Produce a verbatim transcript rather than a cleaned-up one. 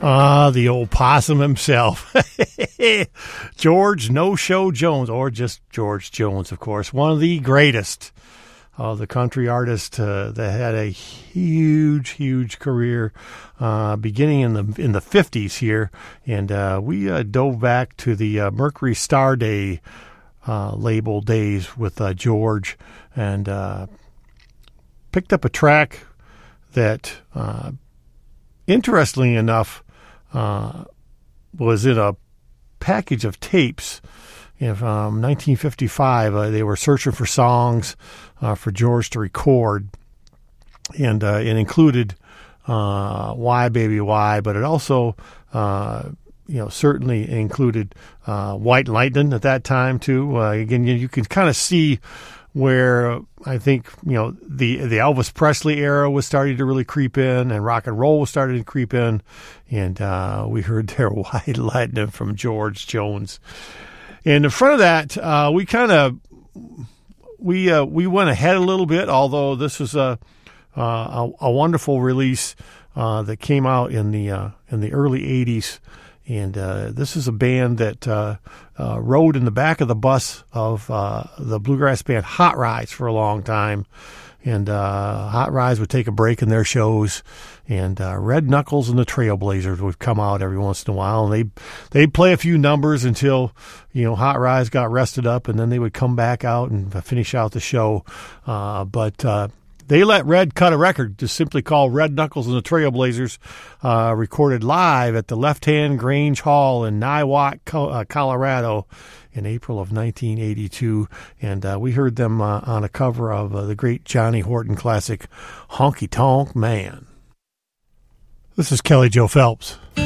Ah, the old possum himself. George No-Show Jones, or just George Jones, of course. One of the greatest of the country artists uh, that had a huge, huge career uh, beginning in the in the fifties here. And uh, we uh, dove back to the uh, Mercury Star Day uh, label days with uh, George and uh, picked up a track that, uh, interestingly enough, Uh, was in a package of tapes from nineteen fifty-five. Uh, they were searching for songs uh, for George to record, and uh, it included uh, Why Baby Why, but it also uh, you know certainly included uh, White Lightning at that time too. Uh, again, you, you can kind of see where I think, you know, the the Elvis Presley era was starting to really creep in, and rock and roll was starting to creep in, and uh, we heard their White Lightning from George Jones. And in front of that, uh, we kind of we uh, we went ahead a little bit, although this was a uh, a, a wonderful release uh, that came out in the uh, in the early eighties. And uh, this is a band that uh, uh, rode in the back of the bus of uh, the bluegrass band Hot Rides for a long time. And uh, Hot Rides would take a break in their shows, and uh, Red Knuckles and the Trailblazers would come out every once in a while, and they'd, they'd play a few numbers until, you know, Hot Rides got rested up, and then they would come back out and finish out the show. Uh, but uh, they let Red cut a record just simply called Red Knuckles and the Trailblazers, uh, recorded live at the Left Hand Grange Hall in Niwot, Colorado in April of nineteen eighty-two. And uh, we heard them uh, on a cover of uh, the great Johnny Horton classic, Honky Tonk Man. This is Kelly Joe Phelps.